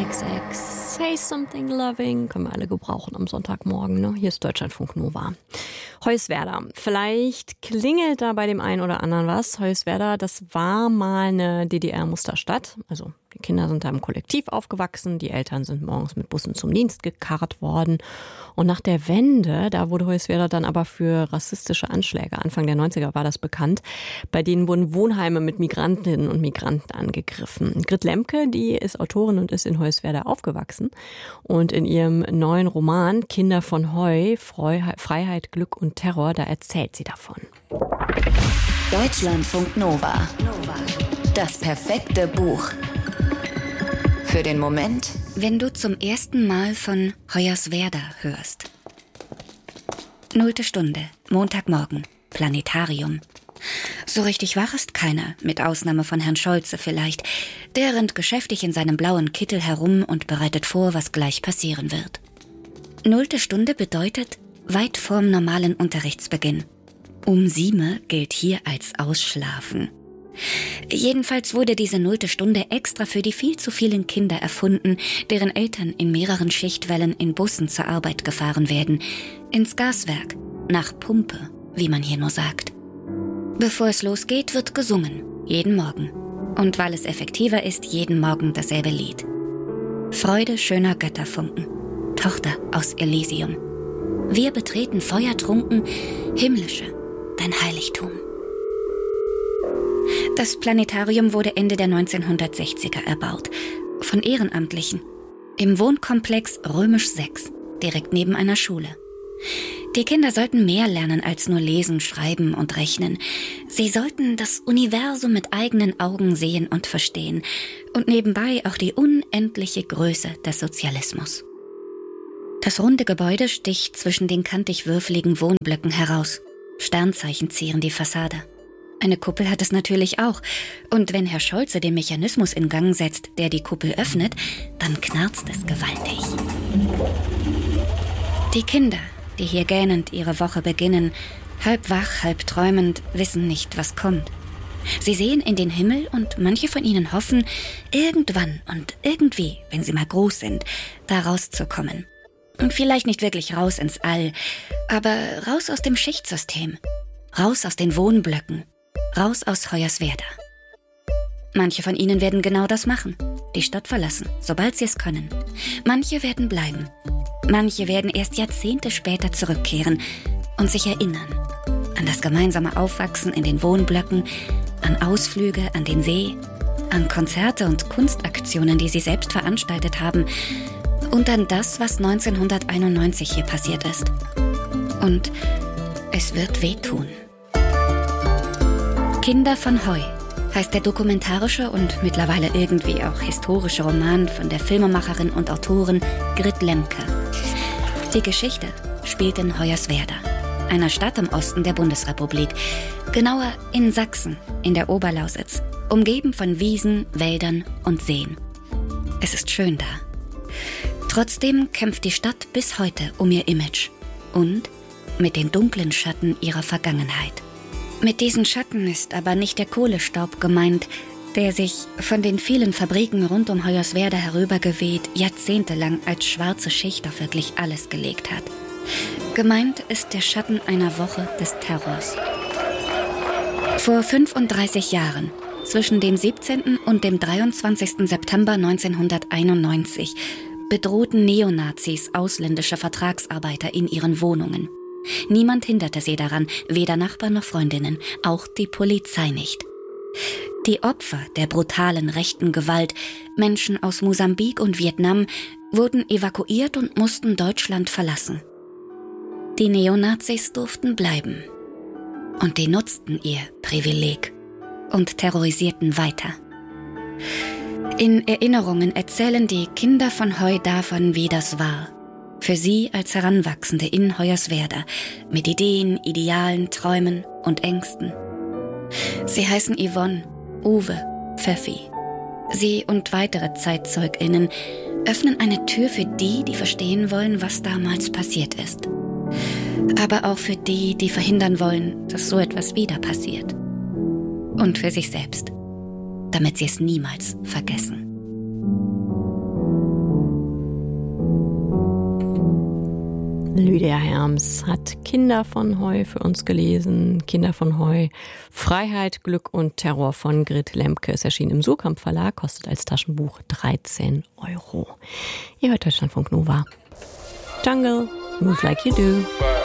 XXX, Say Something Loving, können wir alle gebrauchen am Sonntagmorgen, ne? Hier ist Deutschlandfunk Nova. Hoyerswerda, vielleicht klingelt da bei dem einen oder anderen was. Hoyerswerda, das war mal eine DDR-Musterstadt, also die Kinder sind da im Kollektiv aufgewachsen, die Eltern sind morgens mit Bussen zum Dienst gekarrt worden. Und nach der Wende, da wurde Hoyerswerda dann aber für rassistische Anschläge, Anfang der 90er war das bekannt, bei denen wurden Wohnheime mit Migrantinnen und Migranten angegriffen. Grit Lemke, die ist Autorin und ist in Hoyerswerda aufgewachsen. Und in ihrem neuen Roman Kinder von Heu, Freiheit, Glück und Terror, da erzählt sie davon. Deutschlandfunk Nova. Das perfekte Buch. Für den Moment, wenn du zum ersten Mal von Hoyerswerda hörst. 0. Stunde, Montagmorgen, Planetarium. So richtig wach ist keiner, mit Ausnahme von Herrn Scholze vielleicht. Der rennt geschäftig in seinem blauen Kittel herum und bereitet vor, was gleich passieren wird. 0. Stunde bedeutet weit vorm normalen Unterrichtsbeginn. Um 7 gilt hier als Ausschlafen. Jedenfalls wurde diese 0. Stunde extra für die viel zu vielen Kinder erfunden, deren Eltern in mehreren Schichtwellen in Bussen zur Arbeit gefahren werden. Ins Gaswerk, nach Pumpe, wie man hier nur sagt. Bevor es losgeht, wird gesungen, jeden Morgen. Und weil es effektiver ist, jeden Morgen dasselbe Lied. Freude schöner Götterfunken, Tochter aus Elysium. Wir betreten feuertrunken, himmlische, dein Heiligtum. Das Planetarium wurde Ende der 1960er erbaut. Von Ehrenamtlichen. Im Wohnkomplex Römisch 6, direkt neben einer Schule. Die Kinder sollten mehr lernen als nur lesen, schreiben und rechnen. Sie sollten das Universum mit eigenen Augen sehen und verstehen. Und nebenbei auch die unendliche Größe des Sozialismus. Das runde Gebäude sticht zwischen den kantig-würfeligen Wohnblöcken heraus. Sternzeichen zieren die Fassade. Eine Kuppel hat es natürlich auch. Und wenn Herr Scholze den Mechanismus in Gang setzt, der die Kuppel öffnet, dann knarzt es gewaltig. Die Kinder, die hier gähnend ihre Woche beginnen, halb wach, halb träumend, wissen nicht, was kommt. Sie sehen in den Himmel und manche von ihnen hoffen, irgendwann und irgendwie, wenn sie mal groß sind, da rauszukommen. Und vielleicht nicht wirklich raus ins All, aber raus aus dem Schichtsystem, raus aus den Wohnblöcken, raus aus Hoyerswerda. Manche von ihnen werden genau das machen, die Stadt verlassen, sobald sie es können. Manche werden bleiben. Manche werden erst Jahrzehnte später zurückkehren und sich erinnern an das gemeinsame Aufwachsen in den Wohnblöcken, an Ausflüge an den See, an Konzerte und Kunstaktionen, die sie selbst veranstaltet haben, und an das, was 1991 hier passiert ist. Und es wird wehtun. Kinder von Heu heißt der dokumentarische und mittlerweile irgendwie auch historische Roman von der Filmemacherin und Autorin Grit Lemke. Die Geschichte spielt in Hoyerswerda, einer Stadt im Osten der Bundesrepublik, genauer in Sachsen, in der Oberlausitz, umgeben von Wiesen, Wäldern und Seen. Es ist schön da. Trotzdem kämpft die Stadt bis heute um ihr Image und mit den dunklen Schatten ihrer Vergangenheit. Mit diesen Schatten ist aber nicht der Kohlestaub gemeint, der sich von den vielen Fabriken rund um Hoyerswerda herübergeweht jahrzehntelang als schwarze Schicht auf wirklich alles gelegt hat. Gemeint ist der Schatten einer Woche des Terrors. Vor 35 Jahren, zwischen dem 17. und dem 23. September 1991, bedrohten Neonazis ausländische Vertragsarbeiter in ihren Wohnungen. Niemand hinderte sie daran, weder Nachbarn noch Freundinnen, auch die Polizei nicht. Die Opfer der brutalen rechten Gewalt, Menschen aus Mosambik und Vietnam, wurden evakuiert und mussten Deutschland verlassen. Die Neonazis durften bleiben. Und die nutzten ihr Privileg und terrorisierten weiter. In Erinnerungen erzählen die Kinder von Heu davon, wie das war. Für sie als Heranwachsende in Hoyerswerda, mit Ideen, Idealen, Träumen und Ängsten. Sie heißen Yvonne, Uwe, Pfeffi. Sie und weitere ZeitzeugInnen öffnen eine Tür für die, die verstehen wollen, was damals passiert ist. Aber auch für die, die verhindern wollen, dass so etwas wieder passiert. Und für sich selbst, damit sie es niemals vergessen. Lydia Herms hat Kinder von Heu für uns gelesen. Kinder von Heu, Freiheit, Glück und Terror von Grit Lemke. Es erschien im Surkamp Verlag, kostet als Taschenbuch 13 €. Ihr hört Deutschlandfunk Nova. Jungle, Move Like You Do.